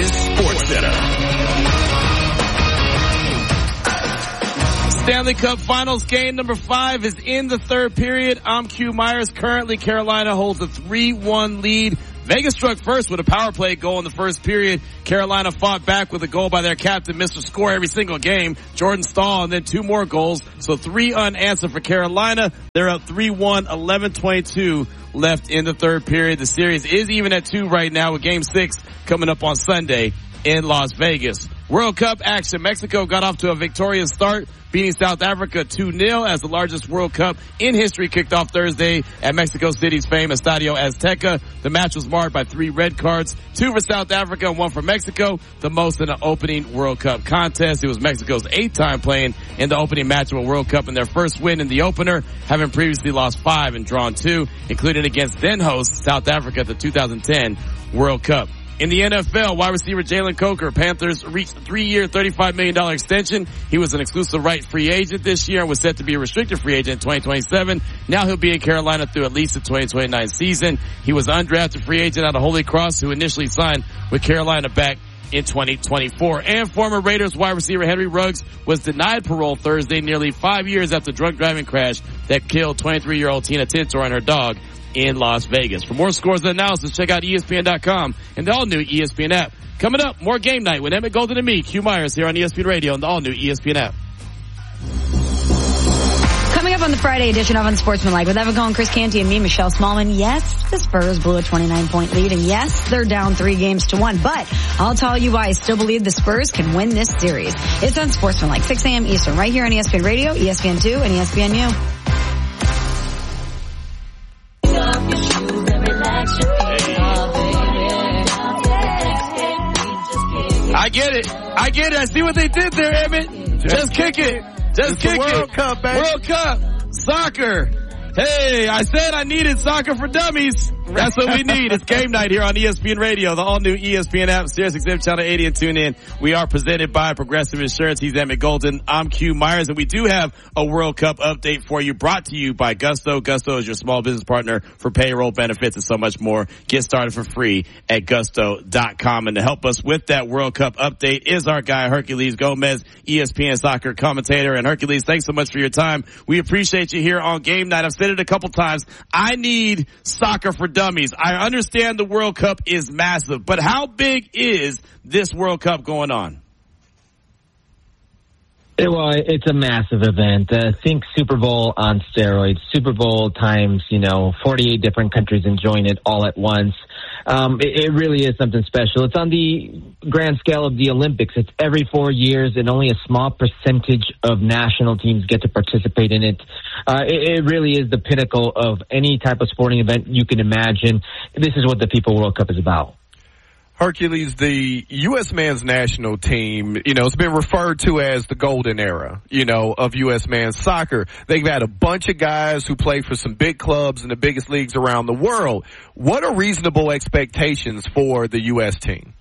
is SportsCenter. Stanley Cup Finals game number 5 is in the third period. I'm Q Myers. Currently, Carolina holds a 3-1 lead. Vegas struck first with a power play goal in the first period. Carolina fought back with a goal by their captain, Mr. Score every single game, Jordan Staal, and then 2 more goals. So 3 unanswered for Carolina. They're up 3-1, 11:22 left in the third period. The series is even at 2 right now with Game 6 coming up on Sunday in Las Vegas. World Cup action. Mexico got off to a victorious start, beating South Africa 2-0 as the largest World Cup in history kicked off Thursday at Mexico City's famous Estadio Azteca. The match was marred by 3 red cards, 2 for South Africa and 1 for Mexico, the most in an opening World Cup contest. It was Mexico's 8th time playing in the opening match of a World Cup and their first win in the opener, having previously lost 5 and drawn 2, including against then host South Africa at the 2010 World Cup. In the NFL, wide receiver Jalen Coker, Panthers reached a 3-year, $35 million extension. He was an exclusive right free agent this year and was set to be a restricted free agent in 2027. Now he'll be in Carolina through at least the 2029 season. He was an undrafted free agent out of Holy Cross who initially signed with Carolina back in 2024. And former Raiders wide receiver Henry Ruggs was denied parole Thursday, nearly 5 years after the drunk driving crash that killed 23-year-old Tina Tintor and her dog in Las Vegas. For more scores and analysis, check out ESPN.com and the all-new ESPN app. Coming up, more Game Night with Emmett Golden and me, Q Myers, here on ESPN Radio and the all-new ESPN app. Coming up on the Friday edition of Unsportsmanlike with Evan Cohen, Chris Canty, and me, Michelle Smallman. Yes, the Spurs blew a 29-point lead, and yes, they're down 3-1, but I'll tell you why I still believe the Spurs can win this series. It's Unsportsmanlike, 6 a.m. Eastern, right here on ESPN Radio, ESPN2, and ESPNU. I get it. I see what they did there, Emmett. Just kick it. Just kick it. World Cup, baby. World Cup. Soccer. Hey, I said I needed soccer for dummies. That's what we need. It's Game Night here on ESPN Radio, the all-new ESPN app, SiriusXM Channel 80, and tune in. We are presented by Progressive Insurance. He's Emmett Golden. I'm Q Myers, and we do have a World Cup update for you, brought to you by Gusto. Gusto is your small business partner for payroll benefits and so much more. Get started for free at gusto.com. And to help us with that World Cup update is our guy, Hercules Gomez, ESPN soccer commentator. And Hercules, thanks so much for your time. We appreciate you here on Game Night. I've said it a couple times. I need soccer for dummies. I understand the World Cup is massive, but how big is this World Cup going on? Well, it's a massive event. Think Super Bowl on steroids. Super Bowl times, 48 different countries enjoying it all at once. It really is something special. It's on the grand scale of the Olympics. It's every 4 years, and only a small percentage of national teams get to participate in it. It really is the pinnacle of any type of sporting event you can imagine. This is what the FIFA World Cup is about. Hercules, the U.S. men's national team, it's been referred to as the golden era, of U.S. men's soccer. They've had a bunch of guys who play for some big clubs in the biggest leagues around the world. What are reasonable expectations for the U.S. team?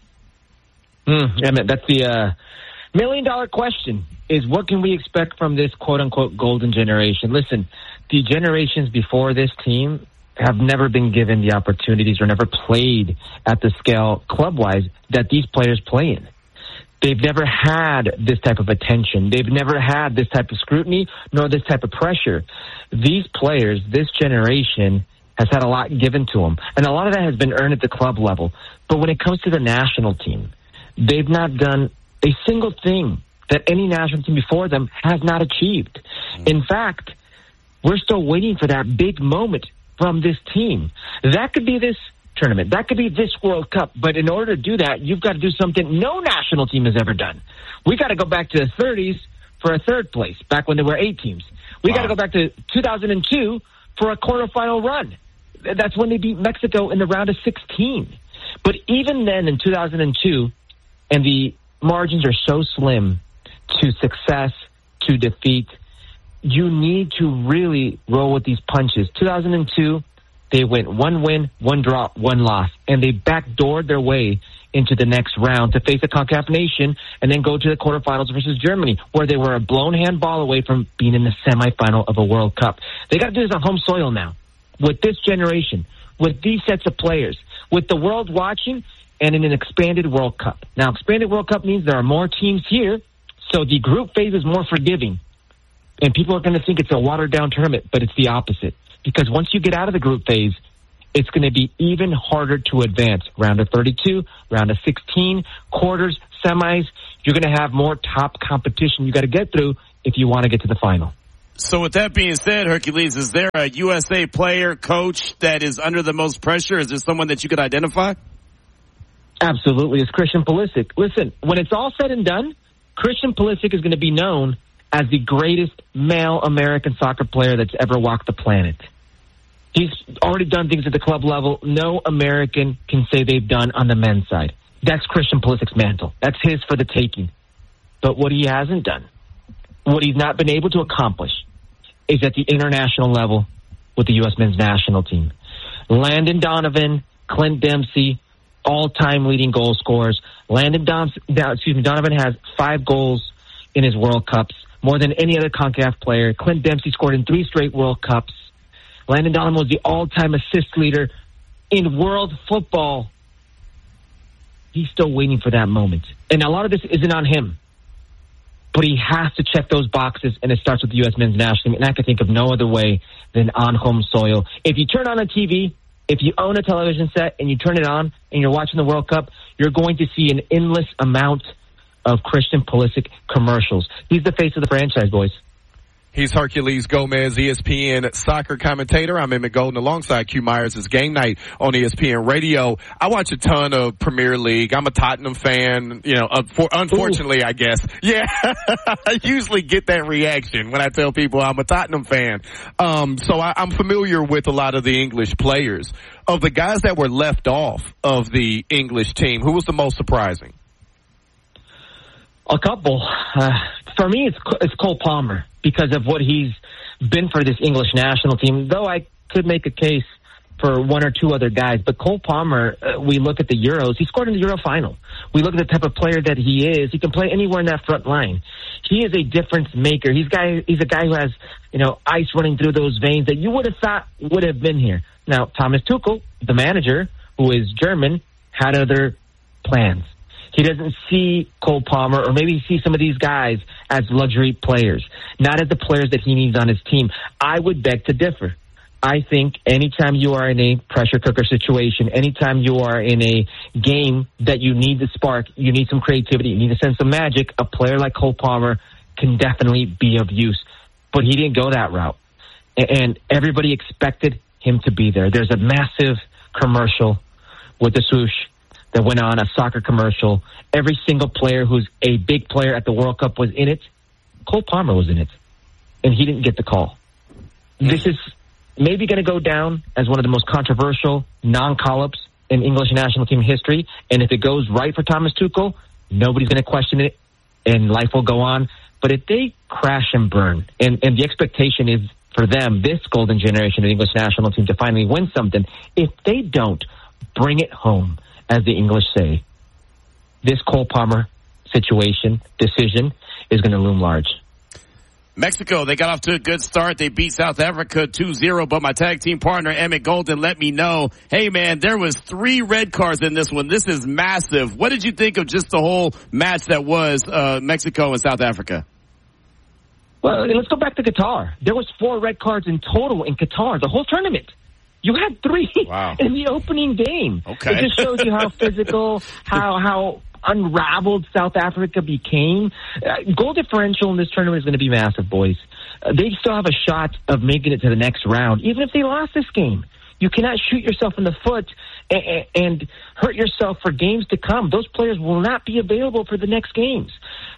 Emmett, that's the million-dollar question, is what can we expect from this quote-unquote golden generation? Listen, the generations before this team have never been given the opportunities or never played at the scale club-wise that these players play in. They've never had this type of attention. They've never had this type of scrutiny nor this type of pressure. These players, this generation, has had a lot given to them, and a lot of that has been earned at the club level. But when it comes to the national team, they've not done a single thing that any national team before them has not achieved. In fact, we're still waiting for that big moment from this team. That could be this tournament. That could be this World Cup. But in order to do that, you've got to do something no national team has ever done. We got to go back to the 30s for a third place, back when there were 8 teams. We got to go back to 2002 for a quarterfinal run. That's when they beat Mexico in the round of 16. But even then in 2002, and the margins are so slim to success, to defeat, you need to really roll with these punches. 2002, they went 1 win, 1 draw, 1 loss, and they backdoored their way into the next round to face a CONCACAF nation and then go to the quarterfinals versus Germany, where they were a blown handball away from being in the semifinal of a World Cup. They got to do this on home soil now. With this generation, with these sets of players, with the world watching, and in an expanded World Cup. Now, expanded World Cup means there are more teams here, so the group phase is more forgiving. And people are going to think it's a watered-down tournament, but it's the opposite. Because once you get out of the group phase, it's going to be even harder to advance. Round of 32, round of 16, quarters, semis. You're going to have more top competition you got to get through if you want to get to the final. So with that being said, Hercules, is there a USA player, coach that is under the most pressure? Is there someone that you could identify? Absolutely. It's Christian Pulisic. Listen, when it's all said and done, Christian Pulisic is going to be known as the greatest male American soccer player that's ever walked the planet. He's already done things at the club level no American can say they've done on the men's side. That's Christian Pulisic's mantle. That's his for the taking. But what he hasn't done, what he's not been able to accomplish, is at the international level with the U.S. men's national team. Landon Donovan, Clint Dempsey, all-time leading goal scorers. Donovan has 5 goals in his World Cups, more than any other CONCACAF player. Clint Dempsey scored in 3 straight World Cups. Landon Donovan was the all-time assist leader in world football. He's still waiting for that moment. And a lot of this isn't on him. But he has to check those boxes, and it starts with the U.S. men's national team. And I can think of no other way than on home soil. If you turn on a TV, if you own a television set and you turn it on and you're watching the World Cup, you're going to see an endless amount of Christian Pulisic commercials. He's the face of the franchise, boys. He's Hercules Gomez, ESPN soccer commentator. I'm Emmett Golden alongside Q Myers. It's Game Night on ESPN Radio. I watch a ton of Premier League. I'm a Tottenham fan, unfortunately, I guess. Yeah, I usually get that reaction when I tell people I'm a Tottenham fan. So I'm familiar with a lot of the English players. Of the guys that were left off of the English team, who was the most surprising? A couple. For me, it's Cole Palmer because of what he's been for this English national team, though I could make a case for 1 or 2 other guys. But Cole Palmer, we look at the Euros. He scored in the Euro final. We look at the type of player that he is. He can play anywhere in that front line. He is a difference maker. He's a guy who has, ice running through those veins that you would have thought would have been here. Now, Thomas Tuchel, the manager, who is German, had other plans. He doesn't see Cole Palmer, or maybe he sees some of these guys as luxury players, not as the players that he needs on his team. I would beg to differ. I think anytime you are in a pressure cooker situation, anytime you are in a game that you need the spark, you need some creativity, you need a sense of magic, a player like Cole Palmer can definitely be of use. But he didn't go that route. And everybody expected him to be there. There's a massive commercial with the swoosh that went on, a soccer commercial. Every single player who's a big player at the World Cup was in it. Cole Palmer was in it, and he didn't get the call. This is maybe going to go down as one of the most controversial non-call-ups in English national team history, and if it goes right for Thomas Tuchel, nobody's going to question it, and life will go on. But if they crash and burn, and the expectation is for them, this golden generation of the English national team, to finally win something, if they don't bring it home, as the English say, this Cole Palmer decision is going to loom large. Mexico, they got off to a good start. They beat South Africa 2-0, but my tag team partner, Emmett Golden, let me know, hey, man, there was 3 red cards in this one. This is massive. What did you think of just the whole match that was Mexico and South Africa? Well, let's go back to Qatar. There was 4 red cards in total in Qatar, the whole tournament. You had 3 in the opening game. Okay. It just shows you how physical, how unraveled South Africa became. Goal differential in this tournament is going to be massive, boys. They still have a shot of making it to the next round, even if they lost this game. You cannot shoot yourself in the foot and hurt yourself for games to come. Those players will not be available for the next games.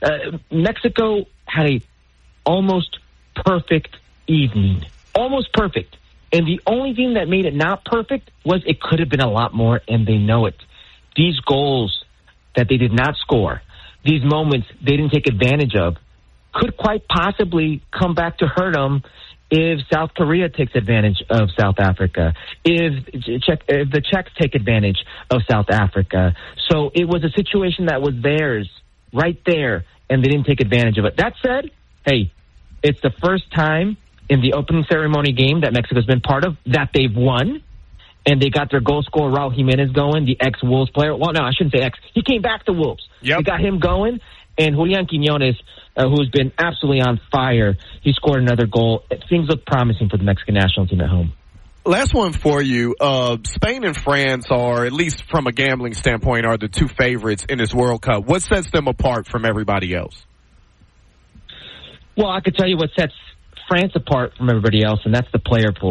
Mexico had a almost perfect evening. Almost perfect. And the only thing that made it not perfect was it could have been a lot more, and they know it. These goals that they did not score, these moments they didn't take advantage of, could quite possibly come back to hurt them if South Korea takes advantage of South Africa, if the Czechs take advantage of South Africa. So it was a situation that was theirs right there, and they didn't take advantage of it. That said, hey, it's the first time in the opening ceremony game that Mexico's been part of that they've won, and they got their goal scorer, Raul Jimenez, going, the ex-Wolves player. Well, no, I shouldn't say ex. He came back to Wolves. Yep. They got him going, and Julian Quiñones, who's been absolutely on fire, he scored another goal. Things look promising for the Mexican national team at home. Last one for you. Spain and France are, at least from a gambling standpoint, are the two favorites in this World Cup. What sets them apart from everybody else? Well, I could tell you what sets France apart from everybody else, and that's the player pool.